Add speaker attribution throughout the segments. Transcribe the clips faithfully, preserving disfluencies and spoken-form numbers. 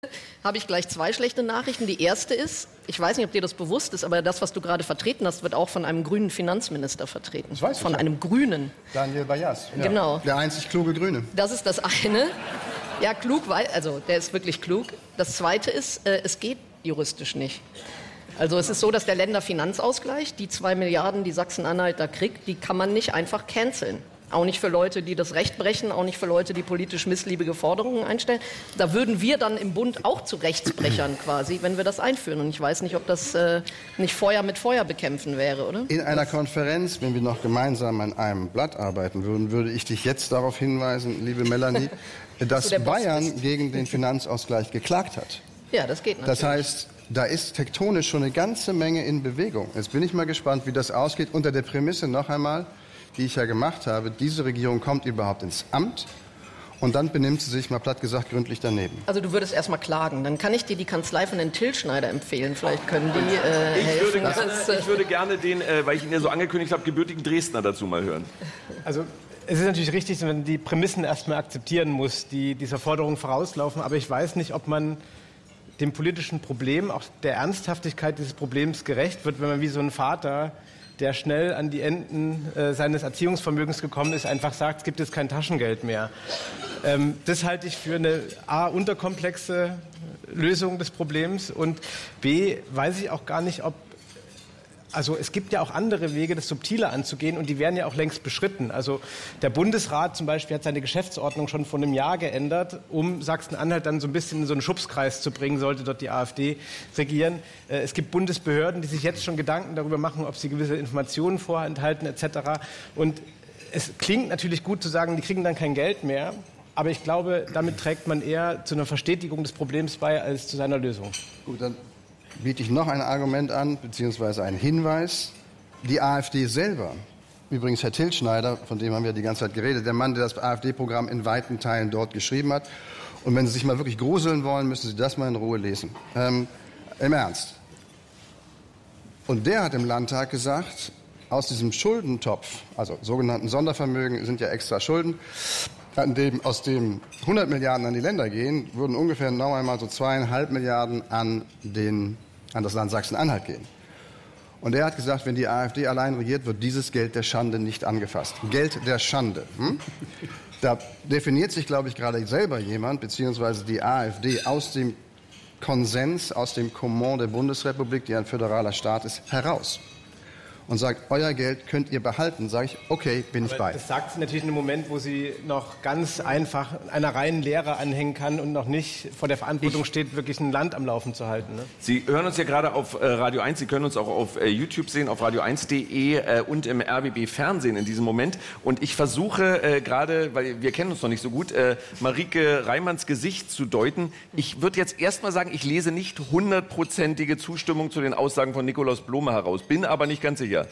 Speaker 1: habe ich gleich zwei schlechte Nachrichten. Die erste ist, ich weiß nicht, ob dir das bewusst ist, aber das, was du gerade vertreten hast, wird auch von einem grünen Finanzminister vertreten.
Speaker 2: Das weiß ich,
Speaker 1: von
Speaker 2: ja.
Speaker 1: einem Grünen.
Speaker 2: Daniel Bayas. Ja.
Speaker 1: Genau.
Speaker 2: Der einzig kluge Grüne.
Speaker 1: Das ist das eine. Ja, klug, also der ist wirklich klug. Das zweite ist, äh, es geht juristisch nicht. Also es ist so, dass der Länderfinanzausgleich, die zwei Milliarden, die Sachsen-Anhalt da kriegt, die kann man nicht einfach canceln. Auch nicht für Leute, die das Recht brechen, auch nicht für Leute, die politisch missliebige Forderungen einstellen. Da würden wir dann im Bund auch zu Rechtsbrechern quasi, wenn wir das einführen. Und ich weiß nicht, ob das äh, nicht Feuer mit Feuer bekämpfen wäre, oder?
Speaker 2: In einer Konferenz, wenn wir noch gemeinsam an einem Blatt arbeiten würden, würde ich dich jetzt darauf hinweisen, liebe Melanie, dass Bayern gegen den Finanzausgleich geklagt hat.
Speaker 1: Ja, das geht natürlich.
Speaker 2: Das heißt, da ist tektonisch schon eine ganze Menge in Bewegung. Jetzt bin ich mal gespannt, wie das ausgeht. Unter der Prämisse noch einmal, die ich ja gemacht habe, diese Regierung kommt überhaupt ins Amt und dann benimmt sie sich, mal platt gesagt, gründlich daneben.
Speaker 1: Also du würdest erst mal klagen. Dann kann ich dir die Kanzlei von den Till-Schneider empfehlen. Vielleicht können die äh,
Speaker 3: ich
Speaker 1: helfen.
Speaker 3: Würde gerne,
Speaker 1: ist, äh,
Speaker 3: ich würde gerne den, äh, weil ich ihn ja so angekündigt habe, gebürtigen Dresdner dazu mal hören.
Speaker 4: Also es ist natürlich richtig, dass man die Prämissen erst mal akzeptieren muss, die dieser Forderung vorauslaufen. Aber ich weiß nicht, ob man dem politischen Problem, auch der Ernsthaftigkeit dieses Problems gerecht wird, wenn man wie so ein Vater, der schnell an die Enden äh, seines Erziehungsvermögens gekommen ist, einfach sagt, es gibt jetzt kein Taschengeld mehr. Ähm, das halte ich für eine A, unterkomplexe Lösung des Problems und B, weiß ich auch gar nicht, ob Also es gibt ja auch andere Wege, das subtiler anzugehen und die werden ja auch längst beschritten. Also der Bundesrat zum Beispiel hat seine Geschäftsordnung schon vor einem Jahr geändert, um Sachsen-Anhalt dann so ein bisschen in so einen Schubskreis zu bringen, sollte dort die AfD regieren. Es gibt Bundesbehörden, die sich jetzt schon Gedanken darüber machen, ob sie gewisse Informationen vorenthalten et cetera. Und es klingt natürlich gut zu sagen, die kriegen dann kein Geld mehr. Aber ich glaube, damit trägt man eher zu einer Verstetigung des Problems bei, als zu seiner Lösung.
Speaker 2: Gut, dann biete ich noch ein Argument an, beziehungsweise einen Hinweis. Die AfD selber, übrigens Herr Till-Schneider, von dem haben wir die ganze Zeit geredet, der Mann, der das AfD-Programm in weiten Teilen dort geschrieben hat. Und wenn Sie sich mal wirklich gruseln wollen, müssen Sie das mal in Ruhe lesen. Ähm, im Ernst. Und der hat im Landtag gesagt, aus diesem Schuldentopf, also sogenannten Sondervermögen sind ja extra Schulden, an dem, aus dem hundert Milliarden an die Länder gehen, würden ungefähr noch einmal so zweieinhalb Milliarden an, den, an das Land Sachsen-Anhalt gehen. Und er hat gesagt, wenn die AfD allein regiert, wird dieses Geld der Schande nicht angefasst. Geld der Schande. Hm? Da definiert sich, glaube ich, gerade selber jemand, beziehungsweise die AfD aus dem Konsens, aus dem Kommand der Bundesrepublik, die ein föderaler Staat ist, heraus. Und sagt, euer Geld könnt ihr behalten, sage ich, okay, bin ich
Speaker 4: Aber
Speaker 2: bei.
Speaker 4: Das sagt sie natürlich in einem Moment, wo sie noch ganz einfach einer reinen Lehre anhängen kann und noch nicht vor der Verantwortung ich steht, wirklich ein Land am Laufen zu halten. Ne?
Speaker 3: Sie hören uns ja gerade auf äh, Radio eins, Sie können uns auch auf äh, YouTube sehen, auf radio eins punkt de äh, und im R B B Fernsehen in diesem Moment. Und ich versuche äh, gerade, weil wir kennen uns noch nicht so gut, äh, Marike Reimanns Gesicht zu deuten. Ich würde jetzt erst mal sagen, ich lese nicht hundertprozentige Zustimmung zu den Aussagen von Nikolaus Blome heraus, bin aber nicht ganz sicher.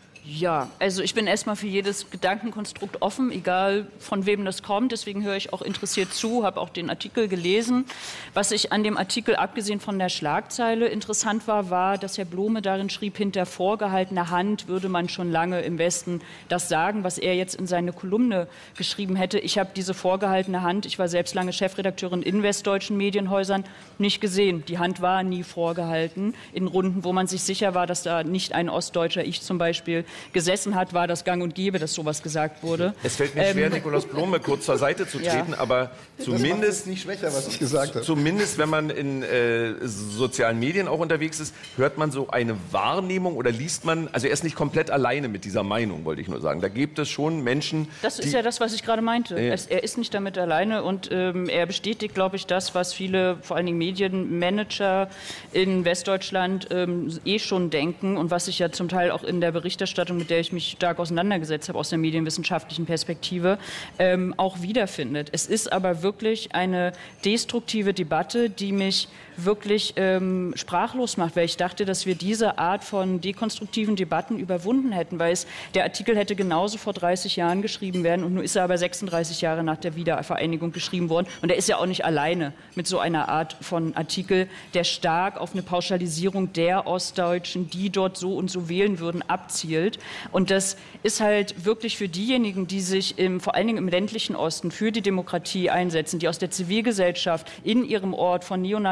Speaker 5: Ja, also ich bin erstmal für jedes Gedankenkonstrukt offen, egal von wem das kommt. Deswegen höre ich auch interessiert zu, habe auch den Artikel gelesen. Was ich an dem Artikel, abgesehen von der Schlagzeile, interessant war, war, dass Herr Blome darin schrieb, hinter vorgehaltener Hand würde man schon lange im Westen das sagen, was er jetzt in seine Kolumne geschrieben hätte. Ich habe diese vorgehaltene Hand, ich war selbst lange Chefredakteurin in westdeutschen Medienhäusern, nicht gesehen. Die Hand war nie vorgehalten. In Runden, wo man sich sicher war, dass da nicht ein Ostdeutscher, ich zum Beispiel, gesessen hat, war das gang und gäbe, dass sowas gesagt wurde.
Speaker 3: Es fällt mir schwer, ähm, Nikolaus Blome kurz zur Seite zu treten, ja. aber zumindest
Speaker 2: nicht schwächer, was ich gesagt habe.
Speaker 3: Zumindest, wenn man in äh, sozialen Medien auch unterwegs ist, hört man so eine Wahrnehmung oder liest man, also er ist nicht komplett alleine mit dieser Meinung, wollte ich nur sagen. Da gibt es schon Menschen,
Speaker 5: Das ist ja das, was ich gerade meinte. Äh, es, er ist nicht damit alleine und ähm, er bestätigt, glaube ich, das, was viele, vor allen Dingen Medienmanager in Westdeutschland ähm, eh schon denken und was ich ja zum Teil auch in der Berichterstattung, mit der ich mich stark auseinandergesetzt habe aus der medienwissenschaftlichen Perspektive, ähm, auch wiederfindet. Es ist aber wirklich eine destruktive Debatte, die mich wirklich ähm, sprachlos macht, weil ich dachte, dass wir diese Art von dekonstruktiven Debatten überwunden hätten, weil es, der Artikel hätte genauso vor dreißig Jahren geschrieben werden und nun ist er aber sechsunddreißig Jahre nach der Wiedervereinigung geschrieben worden und er ist ja auch nicht alleine mit so einer Art von Artikel, der stark auf eine Pauschalisierung der Ostdeutschen, die dort so und so wählen würden, abzielt. Und das ist halt wirklich für diejenigen, die sich im, vor allen Dingen im ländlichen Osten für die Demokratie einsetzen, die aus der Zivilgesellschaft in ihrem Ort von Neonazis